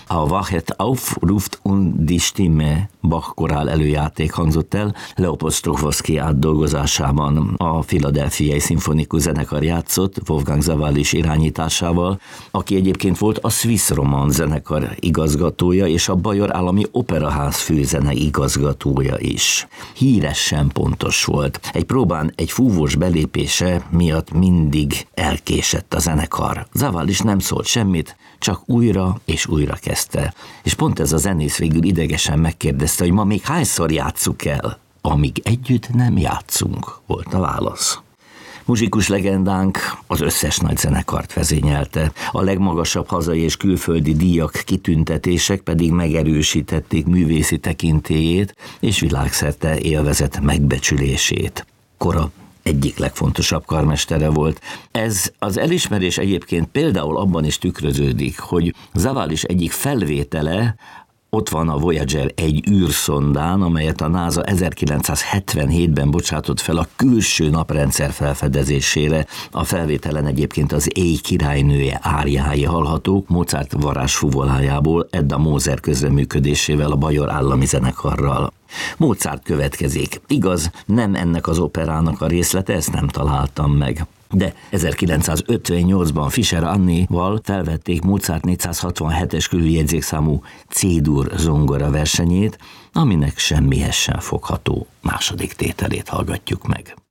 A Wachet auf, ruft und die Stimme Bach korál előjáték hangzott el, Leopold Stokowski átdolgozásában a Philadelphiai Szimfonikus Zenekar játszott, Wolfgang Sawallisch irányításával, aki egyébként volt a Swiss Roman zenekar igazgatója és a Bajor Állami Operaház főzene igazgatója is. Híresen pontos volt. Egy próbán egy fúvós belépése miatt mindig elkésett a zenekar. Sawallisch nem szólt semmit, csak újra és újra kezdte. És pont ez a zenész végül idegesen megkérdezte, hogy ma még hányszor játsszuk el? Amíg együtt nem játszunk, volt a válasz. Muzsikus legendánk az összes nagy zenekart vezényelte, a legmagasabb hazai és külföldi díjak, kitüntetések pedig megerősítették művészi tekintélyét és világszerte élvezett megbecsülését. Kora egyik legfontosabb karmestere volt. Ez az elismerés egyébként például abban is tükröződik, hogy Sawallisch egyik felvétele ott van a Voyager 1 űrszondán, amelyet a NASA 1977-ben bocsátott fel a külső naprendszer felfedezésére. A felvételen egyébként az Éj királynője áriái hallhatók Mozart varázsfuvolájából Edda Moser közreműködésével a Bajor Állami Zenekarral. Mozart következik. Igaz, nem ennek az operának a részlete, ezt nem találtam meg. De 1958-ban Fischer Annival felvették Mozart 467-es körüljegyzékszámú C-dur zongora versenyét, aminek semmihez sem fogható második tételét hallgatjuk meg.